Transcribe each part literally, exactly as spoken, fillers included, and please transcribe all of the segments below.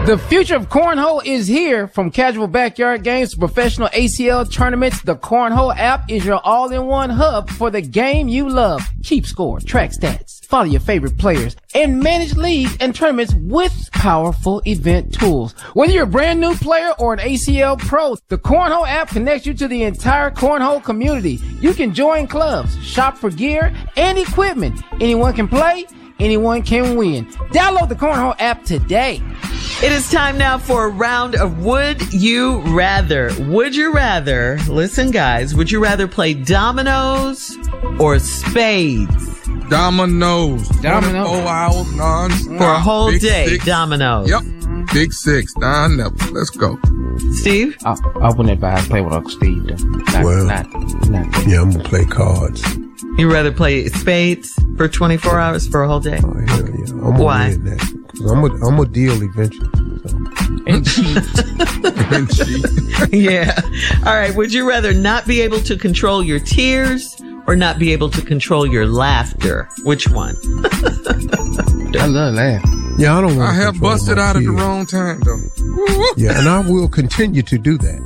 The future of cornhole is here. From casual backyard games to professional A C L tournaments, the Cornhole app is your all-in-one hub for the game you love. Keep score, track stats, follow your favorite players, and manage leagues and tournaments with powerful event tools. Whether you're a brand new player or an A C L pro, the Cornhole app connects you to the entire cornhole community. You can join clubs, shop for gear and equipment. Anyone can play, anyone can win. Download the Cornhole app today. It is time now for a round of Would You Rather. Would you rather, listen guys, would you rather play dominoes or spades? Dominoes. Dominoes. Four hours non-stop. For a whole Big day, six. dominoes. Yep. Big six. Nine never. Let's go. Steve? I, I wouldn't advise play with Uncle Steve, though. Not, Well, not, not Yeah, I'm gonna play cards. You rather play spades for twenty-four hours for a whole day? Oh, hell yeah. I'm gonna Why? win that. 'Cause I'm gonna, I'm gonna deal eventually. So. and cheat. And cheat. Yeah. All right. Would you rather not be able to control your tears or not be able to control your laughter? Which one? I love that. Yeah, I don't want I to have busted out at the wrong time, though. Yeah, and I will continue to do that.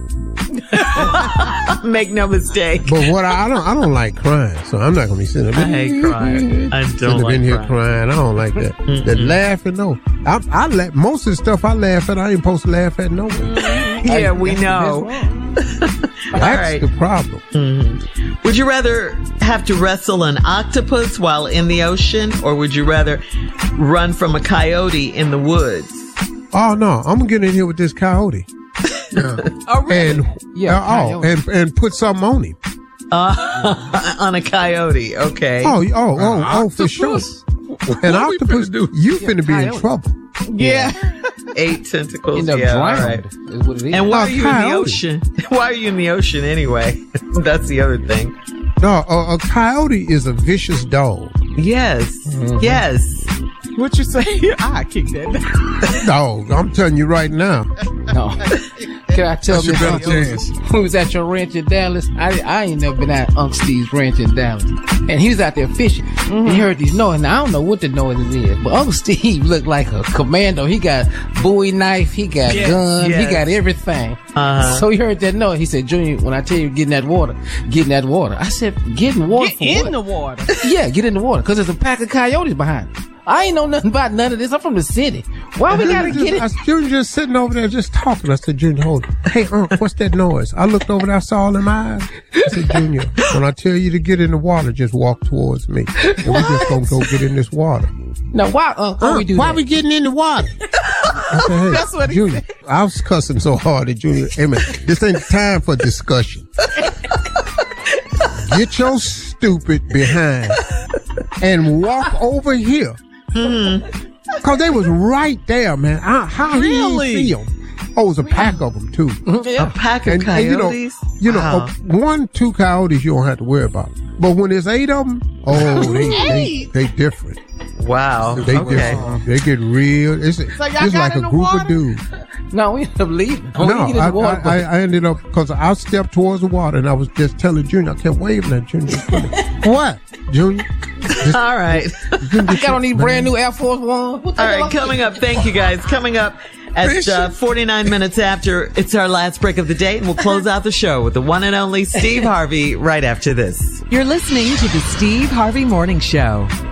Make no mistake. But what I, I don't, I don't like crying, so I'm not gonna be sitting I up, hate crying. I sitting don't up like in here crying. crying. I don't like that. That laughing, no. I, I laugh. Most of the stuff I laugh at, I ain't supposed to laugh at no one. Yeah, we know. That's right. the problem. Mm-hmm. Would you rather have to wrestle an octopus while in the ocean, or would you rather run from a coyote in the woods? Oh no, I'm gonna get in here with this coyote. Yeah. Oh, And Yeah, uh, oh, coyote. and and put something on him. Uh, on a coyote, okay. Oh, oh, oh, oh, for sure. Octopus? An What we octopus, finna do? you finna be in coyote. trouble. Yeah. Eight tentacles. End up Yeah, all drowned right. is what it is. And why Oh, are you in the coyote. ocean? Why are you in the ocean anyway? That's the other thing. No, a, a coyote is a vicious dog. Yes. Mm-hmm. Yes. What you say? I kick that. Dog, I'm telling you right now. No. Can I tell That's your Miss better Uncle chance. who was at your ranch in Dallas? I I ain't never been at Uncle Steve's ranch in Dallas. And he was out there fishing. He heard these noises. Now, I don't know what the noises is, but Uncle Steve looked like a commando. He got Bowie knife, he got Yes, gun, yes. he got everything. Uh-huh. So he heard that noise. He said, Junior, when I tell you get in that water, get in that water. I said, get in water Get for in what? the water. Yeah, get in the water, because there's a pack of coyotes behind me. I ain't know nothing about none of this. I'm from the city. Why we gotta get it? I, Junior just sitting over there just talking. I said, Junior, hold on. Hey, Unc, what's that noise? I looked over there, I saw all in my eyes. I said, Junior, when I tell you to get in the water, just walk towards me. And we just gonna go get in this water. No, why, uh, why we do why that? we getting in the water? I said, hey, That's what he Junior, I was cussing so hard at Junior. Hey, man, this ain't time for discussion. Get your stupid behind and walk over here. Cause they was right there, man. I, how Really? he didn't see them? Oh, it was a pack of them too. A pack of And, and you know, coyotes? you know, Wow. uh, one, two coyotes you don't have to worry about. But when there's eight of them, oh, they they, they different. Wow. They Okay. different. They get real. It's, it's y'all like got a in the group water? of dudes. No, we ended up leaving. When No, we get in I, the water, I, I, I ended up because I stepped towards the water and I was just telling Junior, I kept waving at Junior. What, Junior? Just, All right. Junior, I got on these brand new Air Force One. What the All hell? right, coming up, thank you guys. Coming up at uh, forty-nine minutes after, it's our last break of the day, and we'll close out the show with the one and only Steve Harvey right after this. You're listening to the Steve Harvey Morning Show.